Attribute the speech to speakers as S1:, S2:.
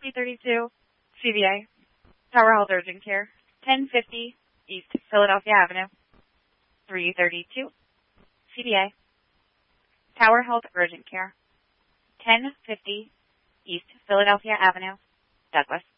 S1: 332 CVA. Tower Health Urgent Care, 1050 East Philadelphia Avenue, 332 CVA. Tower Health Urgent Care, 1050 East Philadelphia Avenue, Douglas.